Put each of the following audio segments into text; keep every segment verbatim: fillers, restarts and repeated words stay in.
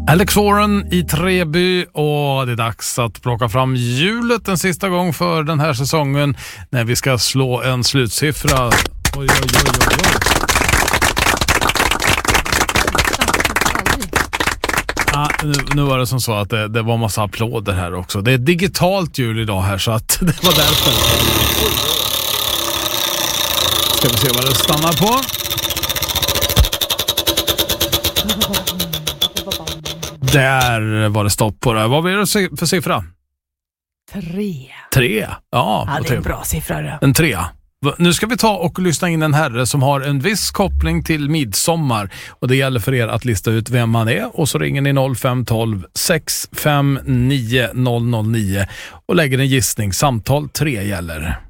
Alex Warren i Treby, och det är dags att plocka fram hjulet en sista gång för den här säsongen när vi ska slå en slutsiffra. Oj, oj, oj, oj, oj. Ah, nu, nu var det som så att det, det var massa applåder här också. Det är digitalt hjul idag här, så att det var därför. Ska vi se vad det stannar på. Där var det stopp på det. Vad blir det för siffra? Tre. Tre? Ja, ja det är en bra siffra det. En trea. Nu ska vi ta och lyssna in en herre som har en viss koppling till midsommar. Och det gäller för er att lista ut vem han är. Och så ringer ni noll fem ett två sex fem nio noll noll nio och lägger en gissning. Samtal tre gäller.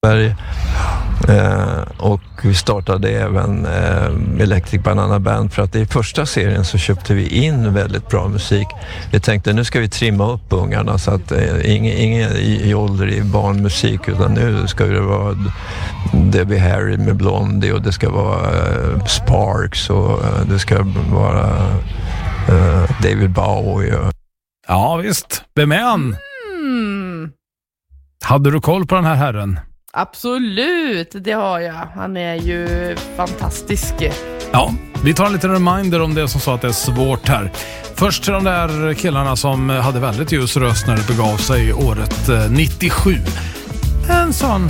Eh, och vi startade även eh, Electric Banana Band för att i första serien så köpte vi in väldigt bra musik. Vi tänkte nu ska vi trimma upp ungarna så att eh, ingen, ingen i, i ålder i barnmusik, utan nu ska det vara Debbie Harry med Blondie, och det ska vara eh, Sparks, och eh, det ska vara eh, David Bowie. Och... Ja visst, vem är han? Mm. Hade du koll på den här herren? Absolut, det har jag. Han är ju fantastisk. Ja, vi tar en liten reminder om det som sa att det är svårt här. Först till de där killarna som hade väldigt ljus röst när det begav sig året nittiosju. En sån